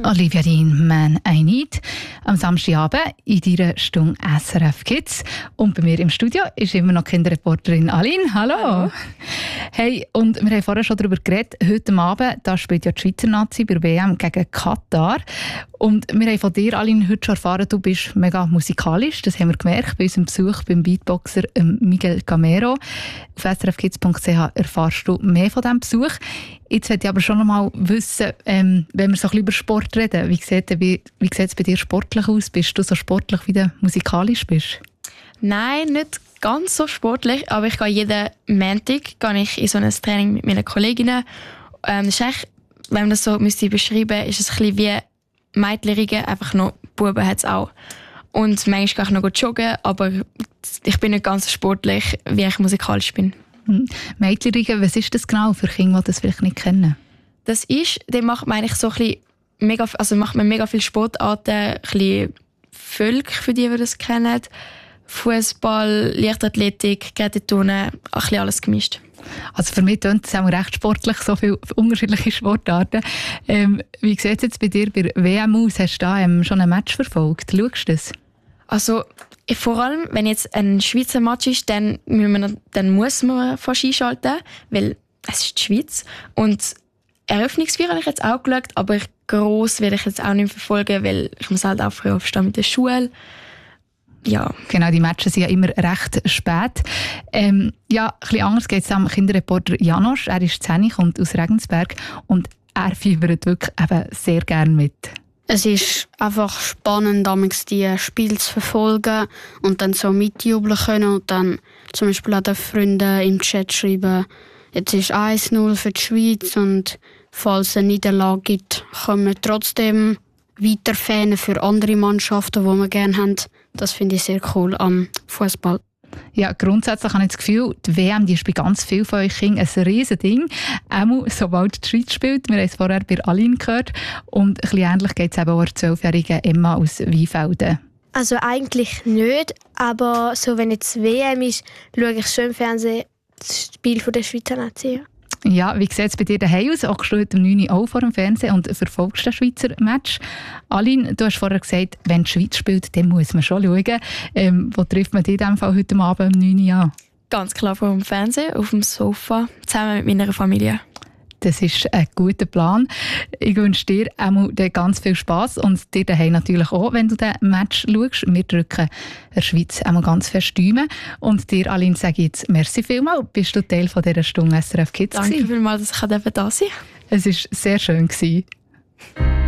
Olivia Dean, «Man I Need», am Samstagabend in deiner Stunde SRF Kids. Und bei mir im Studio ist immer noch Kinderreporterin Aline. Hallo. Hey, und wir haben vorher schon darüber geredet. Heute Abend da spielt ja die Schweizer Nazi bei der WM gegen Katar. Und wir haben von dir, Aline, heute schon erfahren, du bist mega musikalisch. Das haben wir gemerkt bei unserem Besuch beim Beatboxer Miguel Gamero. Auf srfkids.ch erfahrst du mehr von diesem Besuch. Jetzt möchte ich aber schon noch mal wissen, wenn wir so ein bisschen über Sport reden, wie sieht es bei dir sportlich aus? Bist du so sportlich, wie du musikalisch bist? Nein, nicht ganz so sportlich, aber ich gehe jeden Montag in so ein Training mit meinen Kolleginnen. Das ist eigentlich, wenn man das so beschreiben müsste, ist es ein bisschen wie Mädchenriegen, einfach noch Buben hat es auch. Und manchmal gehe ich noch joggen, aber ich bin nicht ganz so sportlich, wie ich musikalisch bin. Mädchenriegen, was ist das genau für Kinder, die das vielleicht nicht kennen? Das ist, dann macht man eigentlich so ein bisschen macht man mega viele Sportarten, ein bisschen Völk, für die das kennen. Fußball, Leichtathletik, Kletterturnen, ein bisschen alles gemischt. Also für mich klingt es auch recht sportlich, so viele unterschiedliche Sportarten. Wie sieht es jetzt bei dir bei der WM aus? Hast du da schon ein Match verfolgt? Schaust du das? Also vor allem, wenn jetzt ein Schweizer Match ist, dann muss man fast einschalten, weil es ist die Schweiz. Und Eröffnungsfeier habe ich jetzt auch geschaut, aber gross werde ich jetzt auch nicht verfolgen, weil ich muss halt auch früh aufstehen mit der Schule. Ja. Genau, die Matches sind ja immer recht spät. Ein bisschen anders geht es am Kinderreporter Janosch. Er ist 10, kommt aus Regensberg und er fiebert wirklich eben sehr gerne mit. Es ist einfach spannend, die Spiele zu verfolgen und dann so mitjubeln können und dann zum Beispiel auch den Freunden im Chat schreiben, jetzt ist 1-0 für die Schweiz und falls es eine Niederlage gibt, können wir trotzdem weiter fanen für andere Mannschaften, die wir gerne haben. Das finde ich sehr cool am Fußball. Ja, grundsätzlich habe ich das Gefühl, die WM die ist bei ganz vielen von euch Kindern ein riesen Ding. Auch sobald die Schweiz spielt. Wir haben es vorher bei Aline gehört. Und ein bisschen ähnlich geht es eben auch der 12-jährigen Emma aus Weinfelden. Also eigentlich nicht, aber so, wenn jetzt WM ist, schaue ich schon im Fernsehen das Spiel von der Schweizer Nazi. Ja, wie sieht es bei dir daheim aus? Auch schon um 9 Uhr auch vor dem Fernsehen und verfolgst den Schweizer Match. Aline, du hast vorher gesagt, wenn die Schweiz spielt, dann muss man schon schauen. Wo trifft man dich in diesem Fall heute Abend um 9 Uhr an? Ganz klar vor dem Fernsehen, auf dem Sofa, zusammen mit meiner Familie. Das ist ein guter Plan. Ich wünsche dir auch ganz viel Spass und dir daheim natürlich auch, wenn du den Match schaust. Wir drücken der Schweiz auch ganz fest Daumen. Und dir, Aline, sage ich jetzt merci vielmals. Bist du Teil von dieser Stunde SRF Kids? Danke vielmals, dass ich da sein durfte. Es war sehr schön.